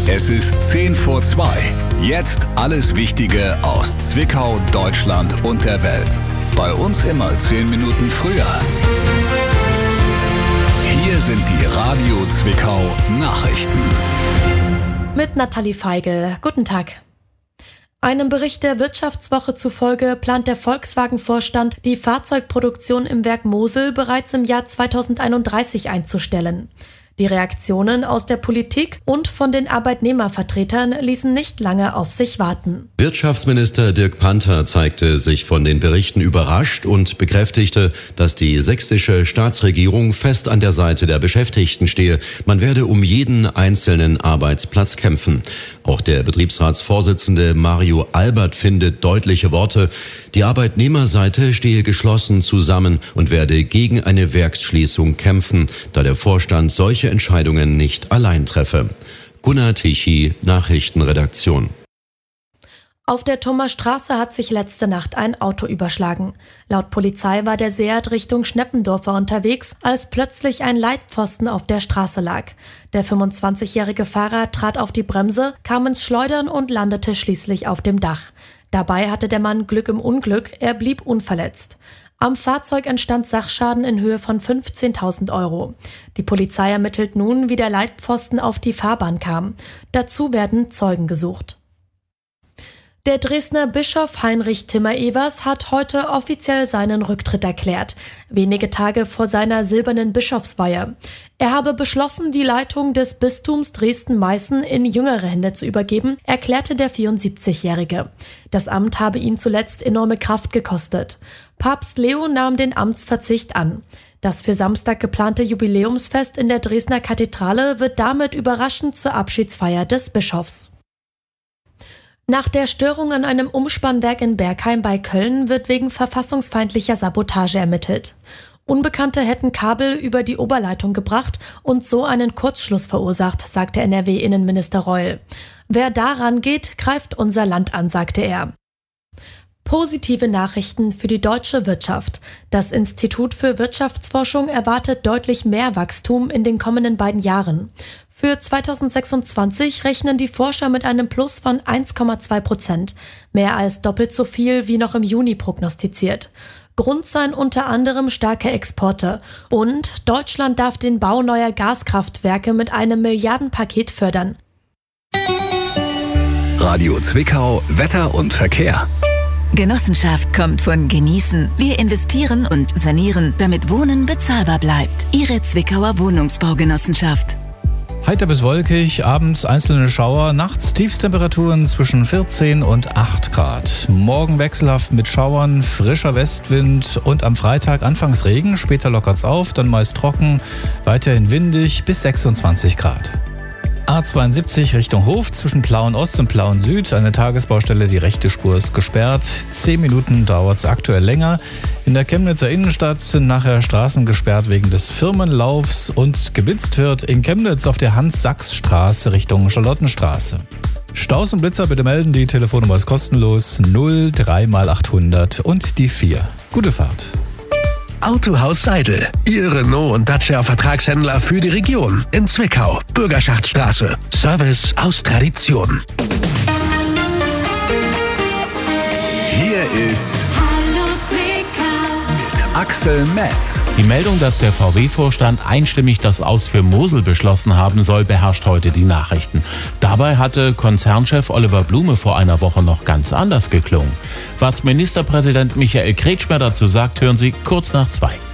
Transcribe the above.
Es ist 10 vor 2. Jetzt alles Wichtige aus Zwickau, Deutschland und der Welt. Bei uns immer 10 Minuten früher. Hier sind die Radio Zwickau Nachrichten. Mit Nathalie Feigl. Guten Tag. Einem Bericht der Wirtschaftswoche zufolge plant der Volkswagen-Vorstand, die Fahrzeugproduktion im Werk Mosel bereits im Jahr 2031 einzustellen. Die Reaktionen aus der Politik und von den Arbeitnehmervertretern ließen nicht lange auf sich warten. Wirtschaftsminister Dirk Panther zeigte sich von den Berichten überrascht und bekräftigte, dass die sächsische Staatsregierung fest an der Seite der Beschäftigten stehe. Man werde um jeden einzelnen Arbeitsplatz kämpfen. Auch der Betriebsratsvorsitzende Mario Albert findet deutliche Worte. Die Arbeitnehmerseite stehe geschlossen zusammen und werde gegen eine Werksschließung kämpfen, da der Vorstand solche Entscheidungen nicht allein treffe. Gunnar Tichy, Nachrichtenredaktion. Auf der Thomasstraße hat sich letzte Nacht ein Auto überschlagen. Laut Polizei war der Seat Richtung Schneppendorfer unterwegs, als plötzlich ein Leitpfosten auf der Straße lag. Der 25-jährige Fahrer trat auf die Bremse, kam ins Schleudern und landete schließlich auf dem Dach. Dabei hatte der Mann Glück im Unglück, er blieb unverletzt. Am Fahrzeug entstand Sachschaden in Höhe von 15.000 €. Die Polizei ermittelt nun, wie der Leitpfosten auf die Fahrbahn kam. Dazu werden Zeugen gesucht. Der Dresdner Bischof Heinrich Timmer-Evers hat heute offiziell seinen Rücktritt erklärt, wenige Tage vor seiner silbernen Bischofsweihe. Er habe beschlossen, die Leitung des Bistums Dresden-Meißen in jüngere Hände zu übergeben, erklärte der 74-Jährige. Das Amt habe ihn zuletzt enorme Kraft gekostet. Papst Leo nahm den Amtsverzicht an. Das für Samstag geplante Jubiläumsfest in der Dresdner Kathedrale wird damit überraschend zur Abschiedsfeier des Bischofs. Nach der Störung an einem Umspannwerk in Bergheim bei Köln wird wegen verfassungsfeindlicher Sabotage ermittelt. Unbekannte hätten Kabel über die Oberleitung gebracht und so einen Kurzschluss verursacht, sagte NRW-Innenminister Reul. Wer daran geht, greift unser Land an, sagte er. Positive Nachrichten für die deutsche Wirtschaft. Das Institut für Wirtschaftsforschung erwartet deutlich mehr Wachstum in den kommenden beiden Jahren. Für 2026 rechnen die Forscher mit einem Plus von 1,2%, mehr als doppelt so viel wie noch im Juni prognostiziert. Grund seien unter anderem starke Exporte und Deutschland darf den Bau neuer Gaskraftwerke mit einem Milliardenpaket fördern. Radio Zwickau, Wetter und Verkehr. Genossenschaft kommt von Genießen. Wir investieren und sanieren, damit Wohnen bezahlbar bleibt. Ihre Zwickauer Wohnungsbaugenossenschaft. Heiter bis wolkig, abends einzelne Schauer, nachts Tiefstemperaturen zwischen 14 und 8 Grad. Morgen wechselhaft mit Schauern, frischer Westwind und am Freitag anfangs Regen, später lockert's auf, dann meist trocken, weiterhin windig bis 26 Grad. A72 Richtung Hof zwischen Plauen Ost und Plauen Süd. Eine Tagesbaustelle, die rechte Spur ist gesperrt. 10 Minuten dauert es aktuell länger. In der Chemnitzer Innenstadt sind nachher Straßen gesperrt wegen des Firmenlaufs und geblitzt wird in Chemnitz auf der Hans-Sachs-Straße Richtung Charlottenstraße. Staus und Blitzer bitte melden, die Telefonnummer ist kostenlos 03 mal 800 und die 4. Gute Fahrt. Autohaus Seidel, Ihr Renault und Dacia Vertragshändler für die Region in Zwickau, Bürgerschaftsstraße. Service aus Tradition. Hier ist Hallo Zwickau mit Axel Metz. Die Meldung, dass der VW-Vorstand einstimmig das Aus für Mosel beschlossen haben soll, beherrscht heute die Nachrichten. Dabei hatte Konzernchef Oliver Blume vor einer Woche noch ganz anders geklungen. Was Ministerpräsident Michael Kretschmer dazu sagt, hören Sie kurz nach 2.